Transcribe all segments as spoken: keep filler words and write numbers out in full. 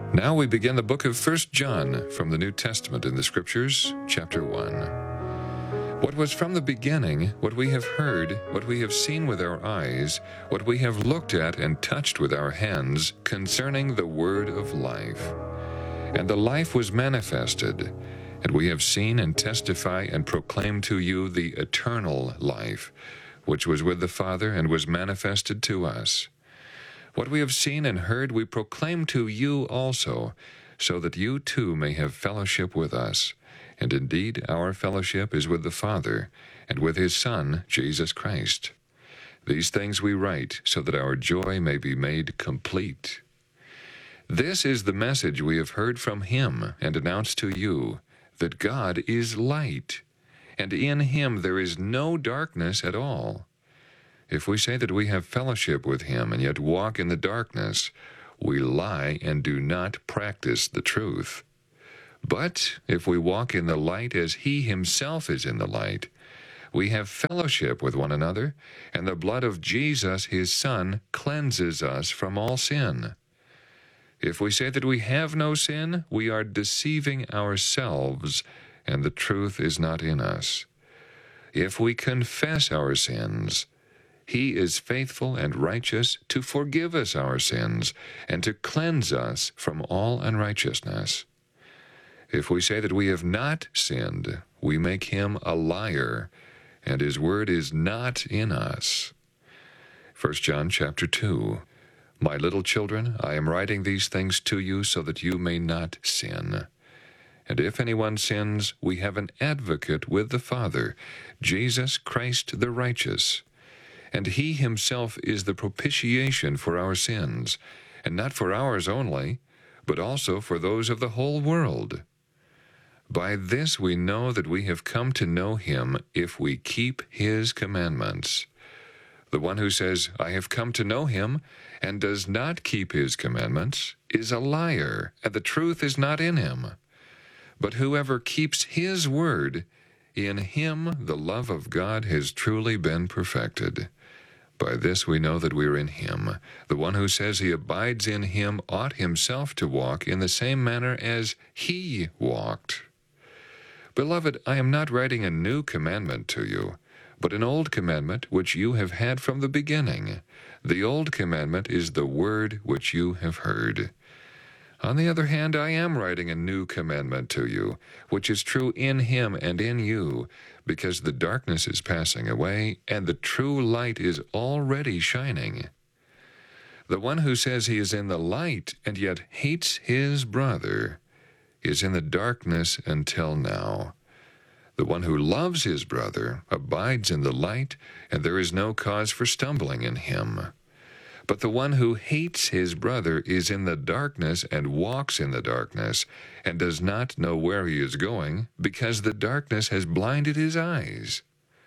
Now we begin the book of First John from the New Testament in the Scriptures, chapter one. What was from the beginning, what we have heard, what we have seen with our eyes, what we have looked at and touched with our hands concerning the word of life. And the life was manifested, and we have seen and testify and proclaim to you the eternal life, which was with the Father and was manifested to us. What we have seen and heard we proclaim to you also, so that you too may have fellowship with us. And indeed our fellowship is with the Father, and with his Son, Jesus Christ. These things we write, so that our joy may be made complete. This is the message we have heard from him and announced to you, that God is light, and in him there is no darkness at all. If we say that we have fellowship with him and yet walk in the darkness, we lie and do not practice the truth. But if we walk in the light as he himself is in the light, we have fellowship with one another, and the blood of Jesus, his Son, cleanses us from all sin. If we say that we have no sin, we are deceiving ourselves, and the truth is not in us. If we confess our sins, he is faithful and righteous to forgive us our sins and to cleanse us from all unrighteousness. If we say that we have not sinned, we make him a liar, and his word is not in us. First John chapter two. My little children, I am writing these things to you so that you may not sin. And if anyone sins, we have an advocate with the Father, Jesus Christ the righteous. And he himself is the propitiation for our sins, and not for ours only, but also for those of the whole world. By this we know that we have come to know him if we keep his commandments. The one who says, I have come to know him, and does not keep his commandments, is a liar, and the truth is not in him. But whoever keeps his word, in him the love of God has truly been perfected. By this we know that we are in him. The one who says he abides in him ought himself to walk in the same manner as he walked. Beloved, I am not writing a new commandment to you, but an old commandment which you have had from the beginning. The old commandment is the word which you have heard. On the other hand, I am writing a new commandment to you, which is true in him and in you, because the darkness is passing away, and the true light is already shining. The one who says he is in the light, and yet hates his brother, is in the darkness until now. The one who loves his brother abides in the light, and there is no cause for stumbling in him. But the one who hates his brother is in the darkness and walks in the darkness, and does not know where he is going, because the darkness has blinded his eyes.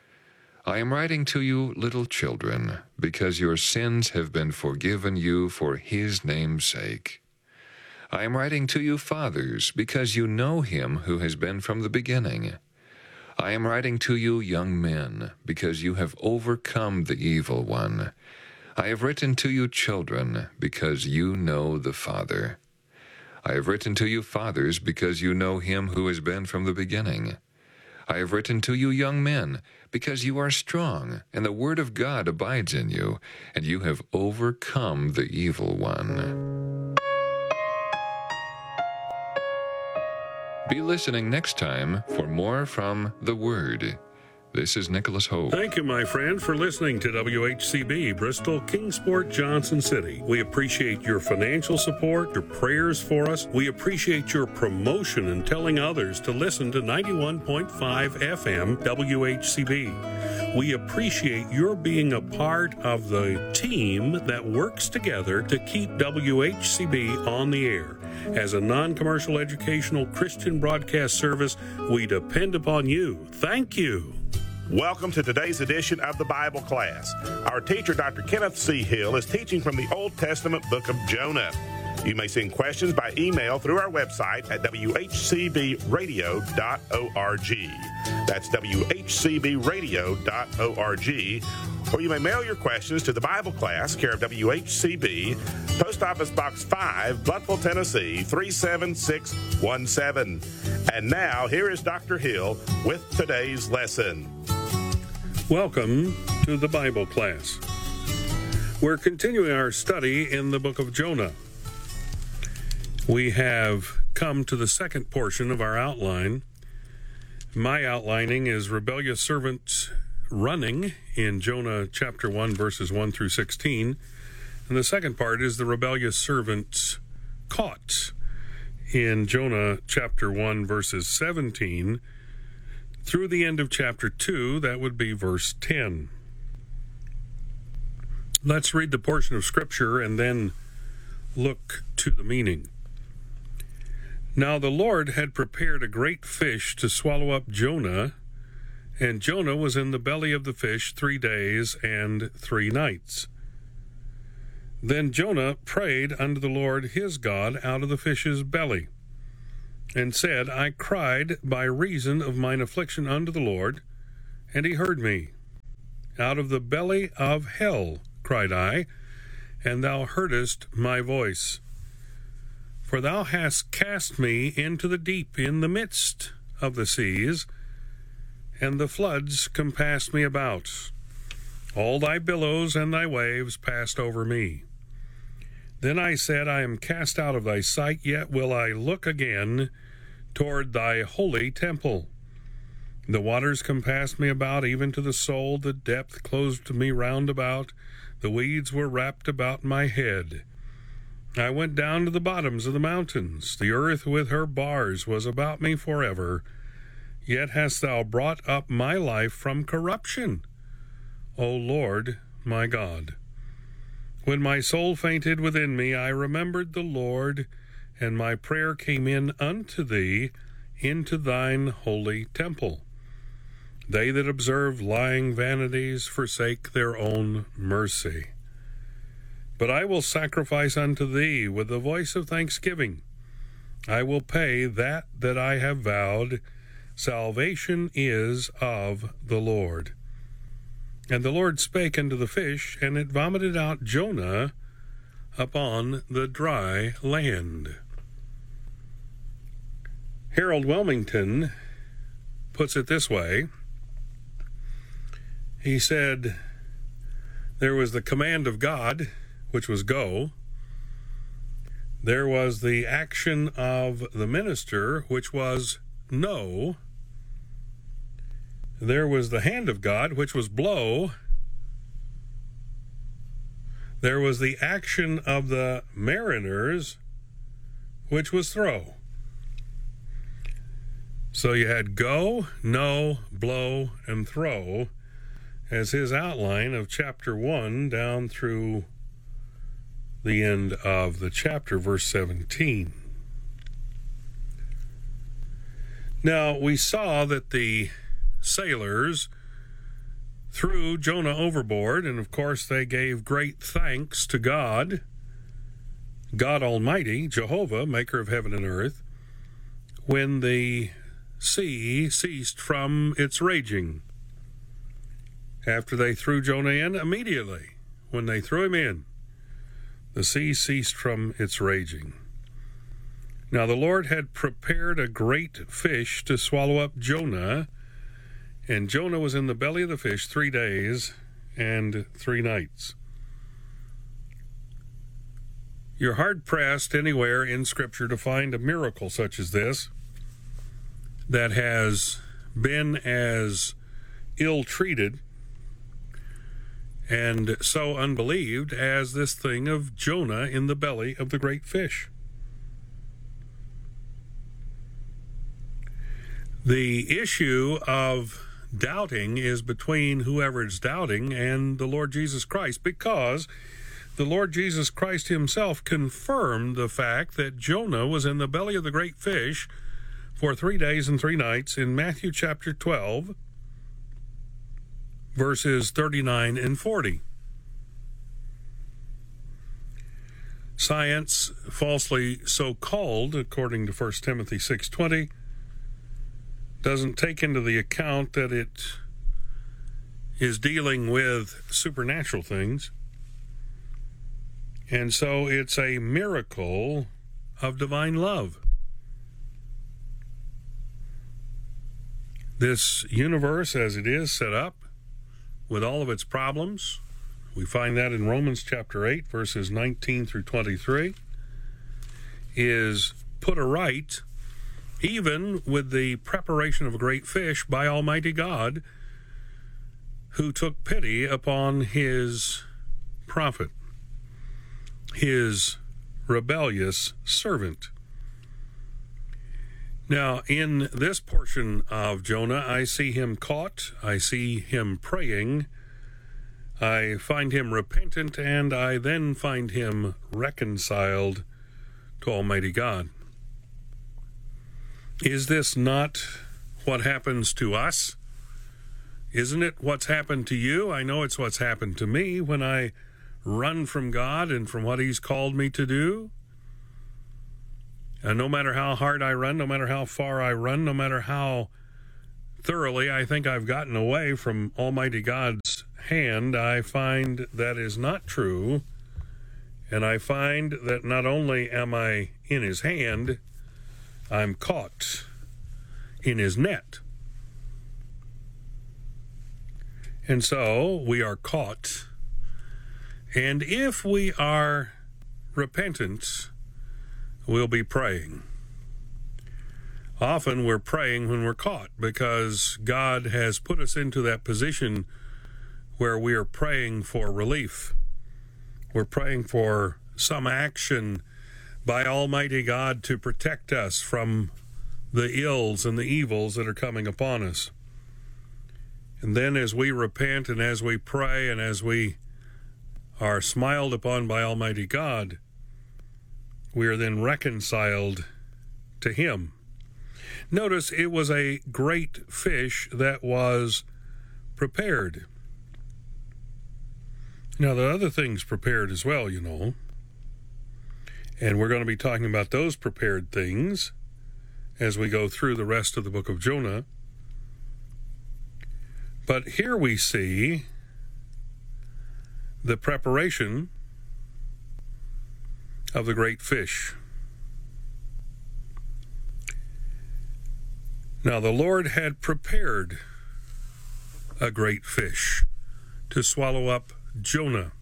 I am writing to you, little children, because your sins have been forgiven you for his name's sake. I am writing to you, fathers, because you know him who has been from the beginning. I am writing to you, young men, because you have overcome the evil one. I have written to you, children, because you know the Father. I have written to you, fathers, because you know him who has been from the beginning. I have written to you, young men, because you are strong, and the word of God abides in you, and you have overcome the evil one. Be listening next time for more from the Word. This is Nicholas Hope. Thank you, my friend, for listening to W H C B, Bristol, Kingsport, Johnson City. We appreciate your financial support, your prayers for us. We appreciate your promotion and telling others to listen to ninety-one point five F M W H C B. We appreciate your being a part of the team that works together to keep W H C B on the air. As a non-commercial educational Christian broadcast service, we depend upon you. Thank you. Welcome to today's edition of the Bible class. Our teacher, Doctor Kenneth C. Hill, is teaching from the Old Testament book of Jonah. You may send questions by email through our website at w h c b radio dot org. That's w h c b radio dot org. Or you may mail your questions to the Bible Class, care of W H C B, Post Office Box five, Bluffville, Tennessee, three seven six one seven. And now, here is Doctor Hill with today's lesson. Welcome to the Bible Class. We're continuing our study in the book of Jonah. We have come to the second portion of our outline. My outlining is rebellious servants running in Jonah chapter one, verses one through sixteen. And the second part is the rebellious servants caught in Jonah chapter one, verses seventeen through the end of chapter two. That would be verse ten. Let's read the portion of Scripture and then look to the meaning. Now the Lord had prepared a great fish to swallow up Jonah, and Jonah was in the belly of the fish three days and three nights. Then Jonah prayed unto the Lord his God out of the fish's belly, and said, I cried by reason of mine affliction unto the Lord, and he heard me. Out of the belly of hell cried I, and thou heardest my voice. For thou hast cast me into the deep in the midst of the seas, and the floods compassed me about. All thy billows and thy waves passed over me. Then I said, I am cast out of thy sight, yet will I look again toward thy holy temple. The waters compassed me about, even to the soul. The depth closed me round about. The weeds were wrapped about my head. I went down to the bottoms of the mountains. The earth with her bars was about me forever. Yet hast thou brought up my life from corruption, O Lord my God. When my soul fainted within me, I remembered the Lord, and my prayer came in unto thee into thine holy temple. They that observe lying vanities forsake their own mercy. But I will sacrifice unto thee with the voice of thanksgiving. I will pay that that I have vowed. Salvation is of the Lord. And the Lord spake unto the fish, and it vomited out Jonah upon the dry land. Harold Wilmington puts it this way. He said, there was the command of God, which was go. There was the action of the minister, which was no. There was the hand of God, which was blow. There was the action of the mariners, which was throw. So you had go, no, blow, and throw as his outline of chapter one down through the end of the chapter, verse seventeen. Now, we saw that the sailors threw Jonah overboard, and of course they gave great thanks to God, God Almighty, Jehovah, maker of heaven and earth, when the sea ceased from its raging. After they threw Jonah in, immediately, when they threw him in, the sea ceased from its raging. Now the Lord had prepared a great fish to swallow up Jonah, and Jonah was in the belly of the fish three days and three nights. You're hard-pressed anywhere in Scripture to find a miracle such as this that has been as ill-treated and so unbelieved as this thing of Jonah in the belly of the great fish. The issue of doubting is between whoever is doubting and the Lord Jesus Christ, because the Lord Jesus Christ himself confirmed the fact that Jonah was in the belly of the great fish for three days and three nights in Matthew chapter twelve, verses thirty-nine and forty. Science, falsely so called, according to First Timothy six twenty, doesn't take into the account that it is dealing with supernatural things. And so it's a miracle of divine love. This universe, as it is set up, with all of its problems, we find that in Romans chapter eight, verses nineteen through twenty-three, is put aright, even with the preparation of a great fish by Almighty God, who took pity upon his prophet, his rebellious servant. Now, in this portion of Jonah, I see him caught, I see him praying, I find him repentant, and I then find him reconciled to Almighty God. Is this not what happens to us? Isn't it what's happened to you? I know it's what's happened to me when I run from God and from what he's called me to do. And no matter how hard I run, no matter how far I run, no matter how thoroughly I think I've gotten away from Almighty God's hand, I find that is not true. And I find that not only am I in his hand, I'm caught in his net. And so we are caught. And if we are repentant, we'll be praying. Often we're praying when we're caught because God has put us into that position where we are praying for relief. We're praying for some action by Almighty God to protect us from the ills and the evils that are coming upon us. And then as we repent and as we pray and as we are smiled upon by Almighty God, we are then reconciled to him. Notice it was a great fish that was prepared. Now, the other things prepared as well, you know. And we're going to be talking about those prepared things as we go through the rest of the book of Jonah. But here we see the preparation of the great fish. Now, the Lord had prepared a great fish to swallow up Jonah.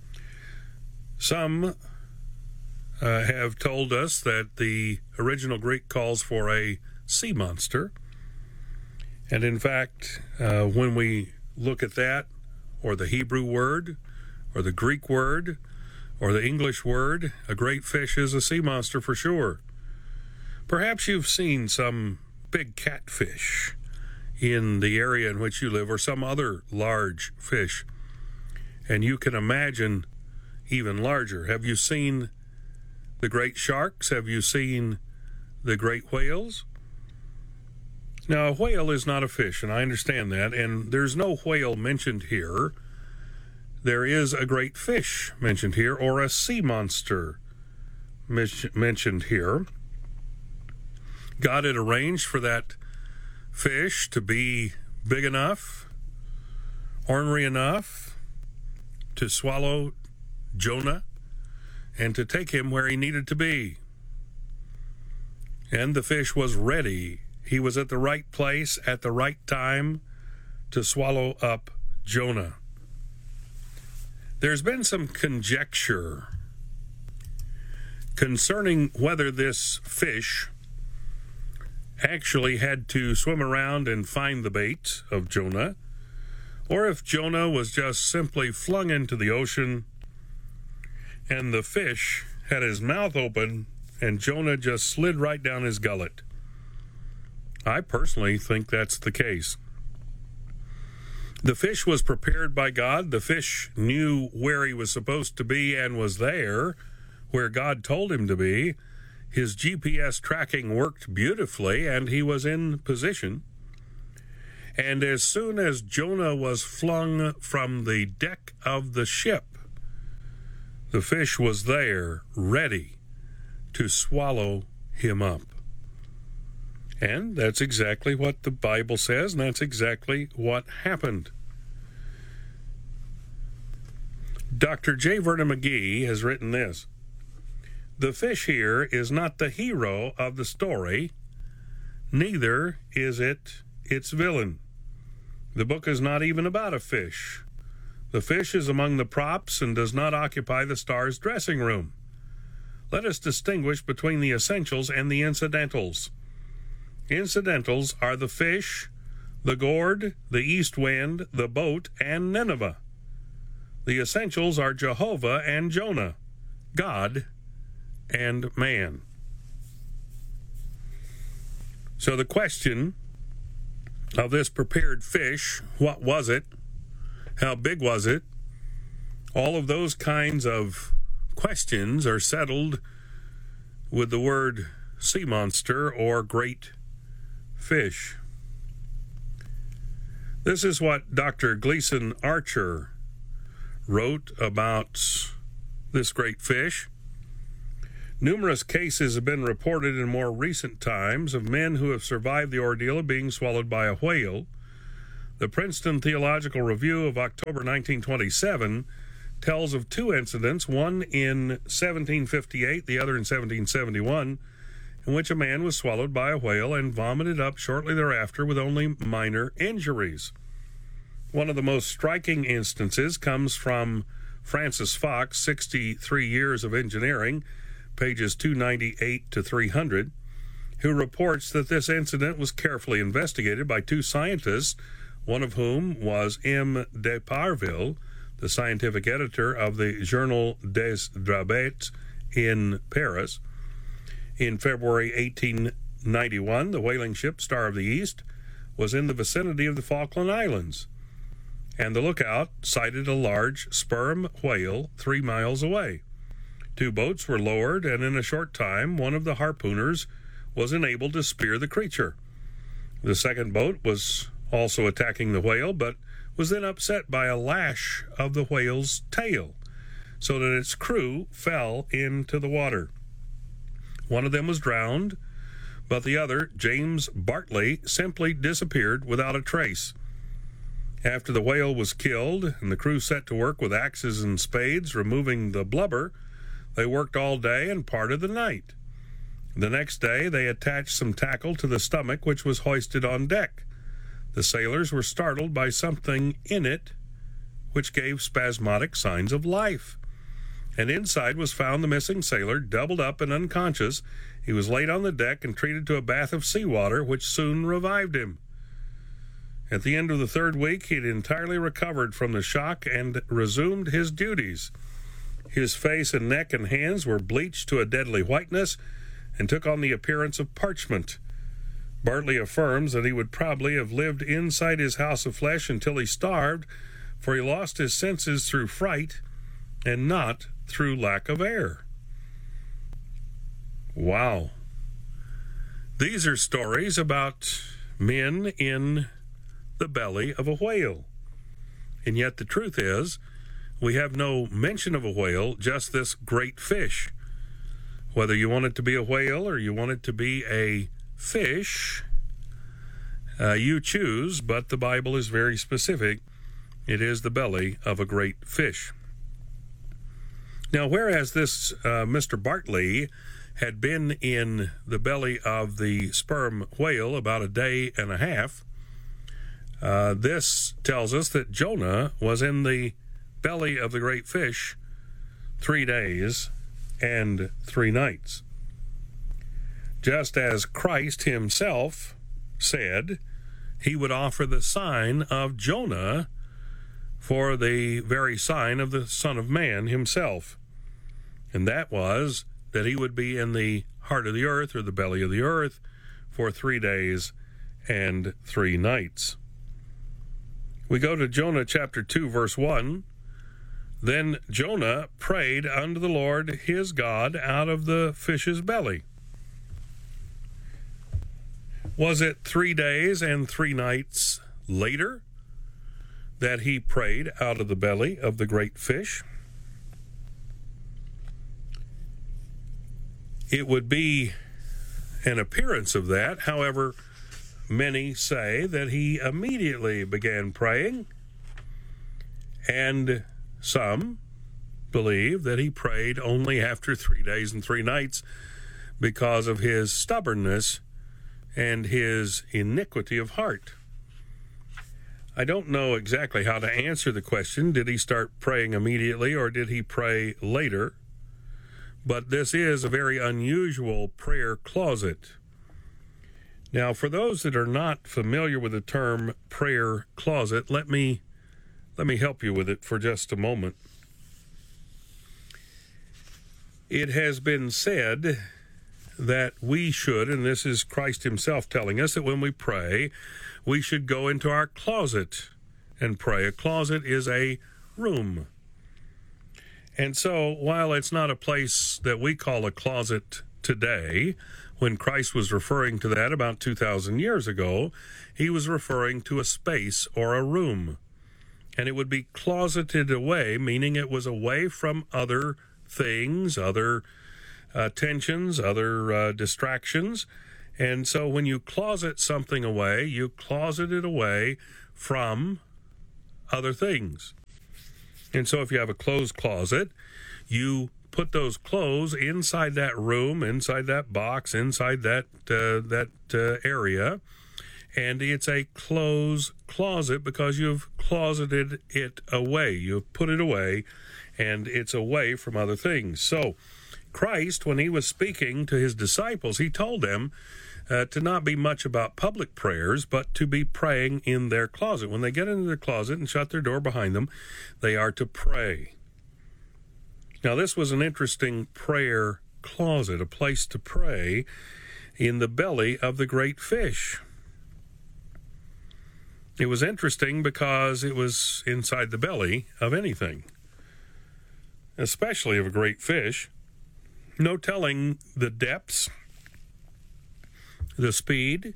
Some uh, have told us that the original Greek calls for a sea monster. And in fact, uh, when we look at that, or the Hebrew word, or the Greek word, or the English word, a great fish is a sea monster for sure. Perhaps you've seen some big catfish in the area in which you live, or some other large fish, and you can imagine even larger. Have you seen the great sharks? Have you seen the great whales? Now, a whale is not a fish, and I understand that, and there's no whale mentioned here. There is a great fish mentioned here, or a sea monster mentioned here. God had arranged for that fish to be big enough, ornery enough to swallow Jonah and to take him where he needed to be. And the fish was ready. He was at the right place at the right time to swallow up Jonah. There's been some conjecture concerning whether this fish actually had to swim around and find the bait of Jonah, or if Jonah was just simply flung into the ocean and the fish had his mouth open and Jonah just slid right down his gullet. I personally think that's the case. The fish was prepared by God. The fish knew where he was supposed to be and was there where God told him to be. His G P S tracking worked beautifully, and he was in position. And as soon as Jonah was flung from the deck of the ship, The fish was there, ready to swallow him up. And that's exactly what the Bible says, and that's exactly what happened. Doctor J. Vernon McGee has written this: "The fish here is not the hero of the story, neither is it its villain. The book is not even about a fish. The fish is among the props and does not occupy the star's dressing room. Let us distinguish between the essentials and the incidentals. Incidentals are the fish, the gourd, the east wind, the boat, and Nineveh. The essentials are Jehovah and Jonah, God and man." So the question of this prepared fish, what was it? How big was it? All of those kinds of questions are settled with the word sea monster or great fish. This is what Doctor Gleason Archer wrote about this great fish. "Numerous cases have been reported in more recent times of men who have survived the ordeal of being swallowed by a whale. The Princeton Theological Review of October nineteen twenty-seven tells of two incidents, one in seventeen fifty-eight, the other in seventeen seventy-one, in which a man was swallowed by a whale and vomited up shortly thereafter with only minor injuries. One of the most striking instances comes from Francis Fox, sixty-three Years of Engineering, pages two ninety-eight to three hundred, who reports that this incident was carefully investigated by two scientists, one of whom was M. de Parville, the scientific editor of the Journal des Drabets in Paris. In February eighteen ninety-one, the whaling ship Star of the East was in the vicinity of the Falkland Islands, and the lookout sighted a large sperm whale three miles away. Two boats were lowered, and in a short time, one of the harpooners was enabled to spear the creature. The second boat was also attacking the whale, but was then upset by a lash of the whale's tail, so that its crew fell into the water. One of them was drowned, but the other, James Bartley, simply disappeared without a trace. After the whale was killed and the crew set to work with axes and spades removing the blubber, they worked all day and part of the night. The next day they attached some tackle to the stomach, which was hoisted on deck. The sailors were startled by something in it which gave spasmodic signs of life. And inside was found the missing sailor, doubled up and unconscious. He was laid on the deck and treated to a bath of seawater, which soon revived him. At the end of the third week, he had entirely recovered from the shock and resumed his duties. His face and neck and hands were bleached to a deadly whiteness and took on the appearance of parchment. Bartley affirms that he would probably have lived inside his house of flesh until he starved, for he lost his senses through fright and not through lack of air. Wow. These are stories about men in the belly of a whale. And yet the truth is, we have no mention of a whale, just this great fish. Whether you want it to be a whale or you want it to be a fish, uh, you choose, but the Bible is very specific. It is the belly of a great fish. Now, whereas this uh, Mister Bartley had been in the belly of the sperm whale about a day and a half, uh, this tells us that Jonah was in the belly of the great fish three days and three nights. Just as Christ himself said he would offer the sign of Jonah for the very sign of the Son of Man himself. And that was that he would be in the heart of the earth, or the belly of the earth, for three days and three nights. We go to Jonah chapter two, verse one. Then Jonah prayed unto the Lord his God out of the fish's belly. Was it three days and three nights later that he prayed out of the belly of the great fish? it would be an appearance of that. However, many say that he immediately began praying, and some believe that he prayed only after three days and three nights because of his stubbornness and his iniquity of heart. I don't know exactly how to answer the question, did he start praying immediately or did he pray later? But this is a very unusual prayer closet. Now, for those that are not familiar with the term prayer closet, let me let me help you with it for just a moment. It has been said that we should, and this is Christ himself telling us, that when we pray, we should go into our closet and pray. A closet is a room. And so, while it's not a place that we call a closet today, when Christ was referring to that about two thousand years ago, he was referring to a space or a room. And it would be closeted away, meaning it was away from other things, other uh, tensions, other uh, distractions. And so when you closet something away, you closet it away from other things. And so if you have a clothes closet, you put those clothes inside that room, inside that box, inside that uh, that uh, area, and it's a clothes closet because you've closeted it away. You've put it away, and it's away from other things. So Christ, when he was speaking to his disciples, he told them uh, to not be much about public prayers, but to be praying in their closet. When they get into their closet and shut their door behind them, they are to pray. Now, this was an interesting prayer closet, a place to pray in the belly of the great fish. It was interesting because it was inside the belly of anything, especially of a great fish. No telling the depths, the speed,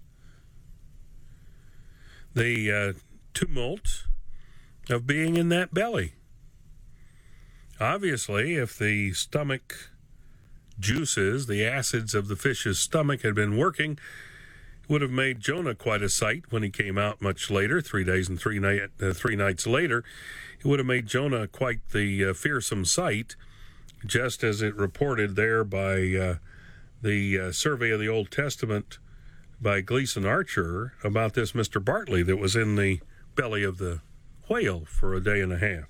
the uh, tumult of being in that belly. Obviously, if the stomach juices, the acids of the fish's stomach had been working, it would have made Jonah quite a sight when he came out much later, three days and three, night, uh, three nights later. It would have made Jonah quite the uh, fearsome sight, just as it reported there by uh, the uh, survey of the Old Testament by Gleason Archer about this Mister Bartley that was in the belly of the whale for a day and a half.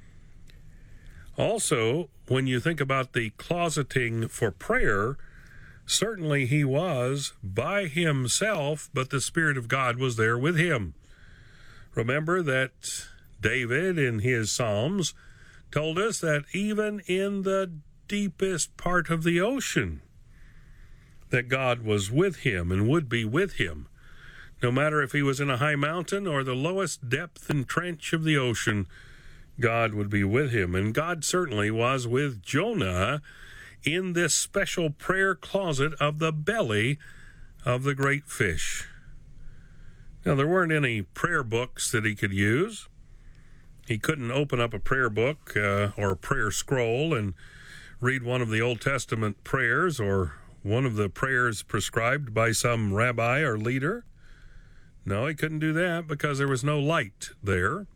Also, when you think about the closeting for prayer, certainly he was by himself, but the Spirit of God was there with him. Remember that David in his Psalms told us that even in the deepest part of the ocean, that God was with him and would be with him. No matter if he was in a high mountain or the lowest depth and trench of the ocean, God would be with him. And God certainly was with Jonah in this special prayer closet of the belly of the great fish. Now, there weren't any prayer books that he could use. He couldn't open up a prayer book uh, or a prayer scroll and read one of the Old Testament prayers or one of the prayers prescribed by some rabbi or leader. No, he couldn't do that because there was no light there.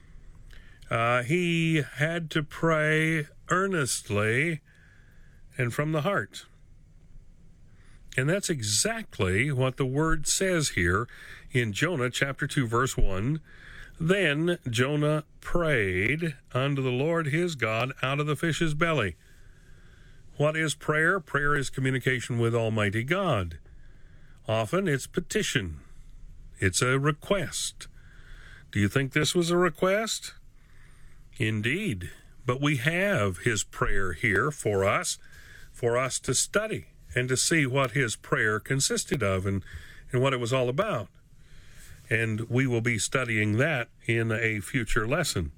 Uh, he had to pray earnestly and from the heart. And that's exactly what the word says here in Jonah chapter two, verse one. Then Jonah prayed unto the Lord his God out of the fish's belly. What is prayer? Prayer is communication with Almighty God. Often it's petition. It's a request. Do you think this was a request? Indeed. But we have his prayer here for us, for us to study and to see what his prayer consisted of and, and what it was all about. And we will be studying that in a future lesson.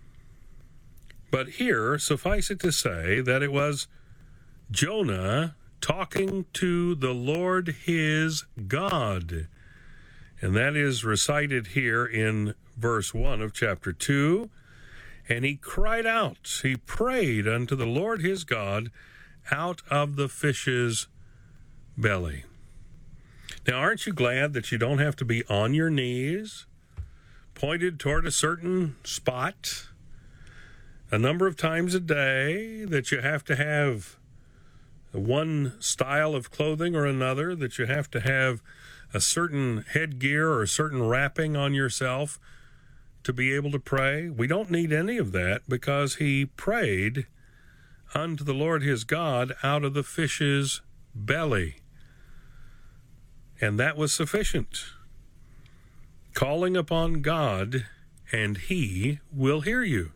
But here, suffice it to say that it was Jonah talking to the Lord his God. And that is recited here in verse one of chapter two. And he cried out, he prayed unto the Lord his God out of the fish's belly. Now, aren't you glad that you don't have to be on your knees, pointed toward a certain spot a number of times a day, that you have to have one style of clothing or another, that you have to have a certain headgear or a certain wrapping on yourself to be able to pray? We don't need any of that, because he prayed unto the Lord his God out of the fish's belly. And that was sufficient. Calling upon God, and he will hear you.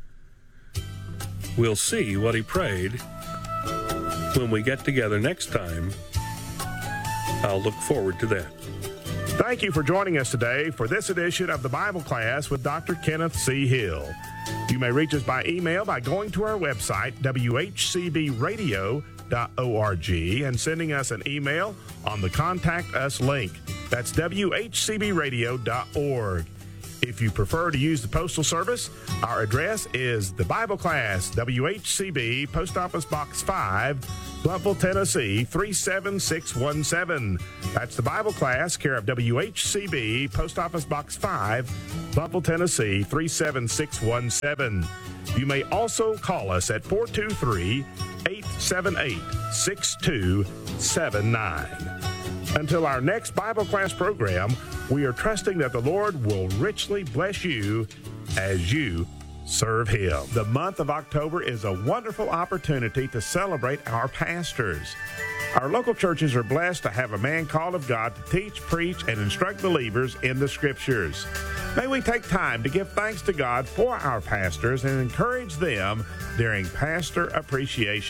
We'll see what he prayed when we get together next time. I'll look forward to that. Thank you for joining us today for this edition of the Bible Class with Doctor Kenneth C. Hill. You may reach us by email by going to our website, w h c b radio dot org, and sending us an email on the Contact Us link. That's w h c b radio dot org. If you prefer to use the Postal Service, our address is the Bible Class, W H C B, Post Office Box five, Blountville, Tennessee, three seven six one seven. That's the Bible Class, care of W H C B, Post Office Box five, Blountville, Tennessee, three seven six one seven. You may also call us at four two three, eight seven eight, six two seven nine. Until our next Bible Class program, we are trusting that the Lord will richly bless you as you serve him. The month of October is a wonderful opportunity to celebrate our pastors. Our local churches are blessed to have a man called of God to teach, preach, and instruct believers in the Scriptures. May we take time to give thanks to God for our pastors and encourage them during Pastor Appreciation